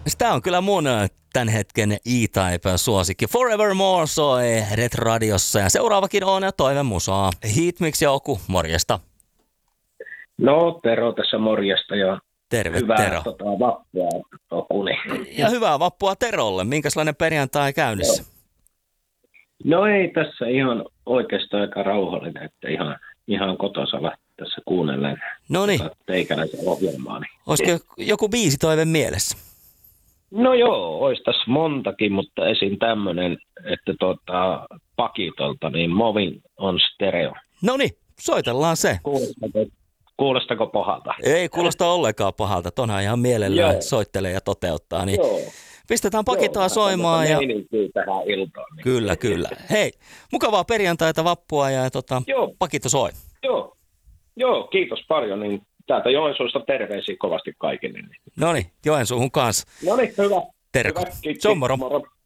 Tämä on kyllä mun tämän hetken E-Type suosikki. Forevermore soi Red-radiossa ja seuraavakin on Toive Musaa. Hitmix ja Oku, morjesta. No, Tero tässä morjesta ja Terve hyvää Tero. vappua Okuni. Ja hyvää vappua Terolle. Minkälainen perjantai käynnissä? No ei tässä ihan oikeastaan aika rauhallinen, että ihan kotosalla tässä kuunnellen Noniin. teikäläisen ohjelmaa. Niin. Olisiko joku biisitoive mielessä? No joo, olisi tässä montakin, mutta esim. Tämmöinen, että Pakitolta, niin Moving on Stereo. Noniin, soitellaan se. Kuulostako pahalta? Ei kuulosta ollenkaan pahalta. Tonhan ihan mielellään soittelee ja toteuttaa. Niin Joo. pistetään Pakitaa soimaan. Ja... tähän iltaan. Niin. Kyllä. Hei, mukavaa perjantaita, vappua ja Pakito soi. Joo, kiitos paljon. Niin täältä Joensuusta terveisiä kovasti kaikille. Noniin, Joensuuhun kanssa. Noniin, hyvä. Terkut. Hyvä, Se on moro. Moro.